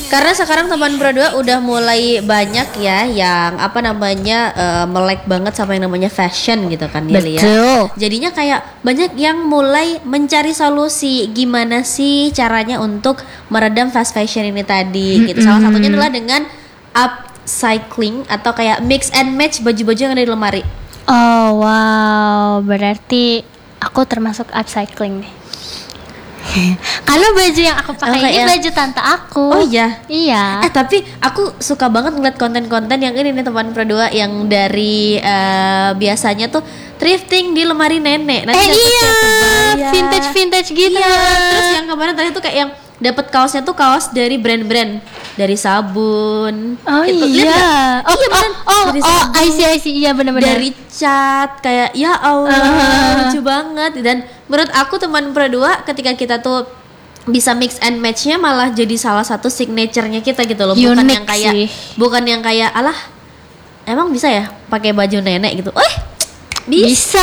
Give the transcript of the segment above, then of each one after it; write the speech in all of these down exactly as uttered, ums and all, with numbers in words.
Karena sekarang teman Pro dua udah mulai banyak ya yang apa namanya uh, melek banget sama yang namanya fashion gitu kan ya, Betul. Jadinya kayak banyak yang mulai mencari solusi gimana sih caranya untuk meredam fast fashion ini tadi gitu. Salah satunya adalah dengan upcycling atau kayak mix and match baju-baju yang ada di lemari. Oh wow, berarti aku termasuk upcycling nih. Karena baju yang aku pakai Oh, ini ya. baju tante aku. Oh iya. Iya. Eh tapi aku suka banget ngeliat konten-konten yang ini nih teman Pro dua yang dari uh, biasanya tuh thrifting di lemari nenek. Eh Nanti dapet iya, kebaya. vintage-vintage gitu. Iya. Terus yang kemarin tadi tuh kayak yang dapat kaosnya tuh kaos dari brand-brand, dari sabun. Oh Itu, lihat iya. nggak? Oh, Iya oh, bener. oh, Dari oh, sabun, I see, I see. Iya benar-benar. dari cat kayak ya Allah Uh. lucu banget. Dan menurut aku teman Pro dua ketika kita tuh bisa mix and match-nya malah jadi salah satu signature-nya kita gitu loh. Bukan Unik yang kayak sih. bukan yang kayak alah emang bisa ya pakai baju nenek gitu. Eh bisa. Bisa.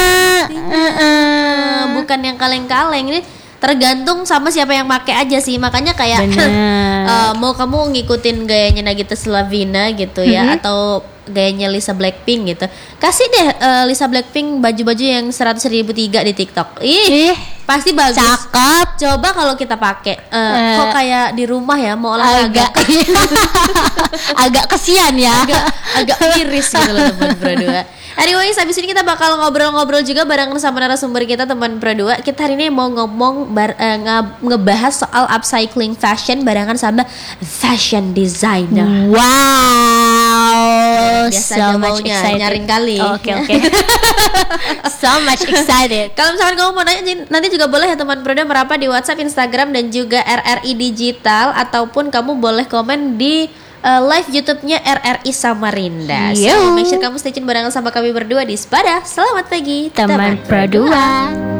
Uh-uh. Bukan yang kaleng-kaleng, ini tergantung sama siapa yang pakai aja sih. Makanya kayak Bener. uh, mau kamu ngikutin gayanya Nagita Slavina gitu ya, Mm-hmm. atau gayanya Lisa Blackpink gitu, kasih deh uh, Lisa Blackpink baju-baju yang seratus ribu tiga di TikTok. Ih, Ih, pasti bagus. cakep. Coba kalau kita pakai uh, Eh. kok kayak di rumah ya mau olahraga, Agak agak kesian ya. agak agak miris gitu loh teman Pro dua. Anyways, habis ini kita bakal ngobrol-ngobrol juga barengan sama narasumber kita teman Pro dua. Kita hari ini mau ngomong bar, uh, nge- ngebahas soal upcycling fashion barengan sama fashion designer. Wow, Biasa so aja much maunya, excited. nyaring kali. Oh, Oke oke. So much excited. Kalau misalkan kamu mau nanya nanti juga boleh ya teman Pro dua merapat di WhatsApp, Instagram dan juga R R I Digital, ataupun kamu boleh komen di uh, live YouTube-nya R R I Samarinda. Yo. So make sure kamu stay tune barengan sama kami berdua di Spada. Selamat pagi Teman Pro dua.